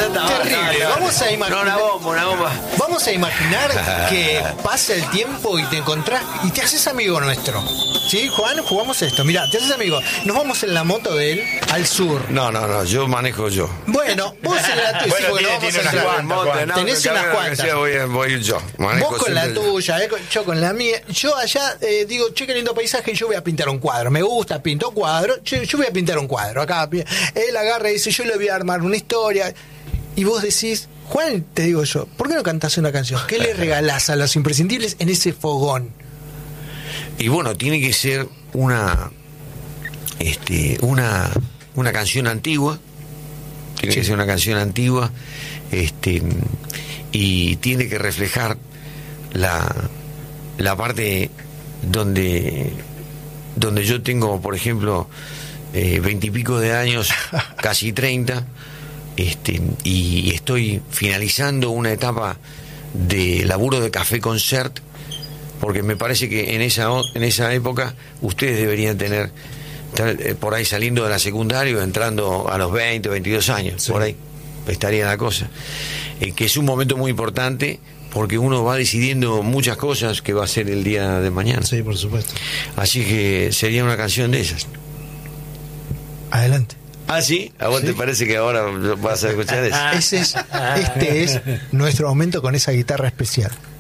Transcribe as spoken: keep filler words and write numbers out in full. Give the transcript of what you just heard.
ya está. Terrible. No, no, Vamos a imaginar. No, una bomba, una bomba. Vamos a imaginar que pasa el tiempo y te encontrás y te haces amigo nuestro. ¿Sí, Juan? Jugamos esto. Mira, te haces amigo. Nos vamos en la moto de él al sur. No, no, no, yo manejo yo. Bueno, vos en la tuya, Bueno, sí, porque tiene- no vamos tiene a unas entrar. cuantas, Juan. No, Tenés que unas haga lo que cuantas. sea, voy, voy yo. Manejo Vos con la siempre- tuya, eh, yo con la mía. Yo allá eh, digo, che, qué lindo paisaje, yo voy a pintar un cuadro. Me gusta, pinto cuadro. Yo, yo voy a pintar un cuadro. Acá él agarra y dice, yo le voy a armar una historia. Y vos decís, Juan, te digo yo, ¿por qué no cantás una canción? ¿Qué le regalás a los imprescindibles en ese fogón? Y bueno, tiene que ser una este una una canción antigua. Tiene que ser una canción antigua, este y tiene que reflejar la la parte donde donde yo tengo, por ejemplo, veintipico de años, casi treinta, este y estoy finalizando una etapa de laburo de Café Concert, porque me parece que en esa en esa época ustedes deberían tener estar por ahí saliendo de la secundaria o entrando a los veinte, veintidós años, sí. Por ahí estaría la cosa, eh, que es un momento muy importante porque uno va decidiendo muchas cosas que va a ser el día de mañana. Sí, por supuesto. Así que sería una canción de esas. Adelante. ¿Ah, sí? ¿A vos ¿Sí? te parece que ahora vas a escuchar eso? Ese es, este es nuestro momento con esa guitarra especial.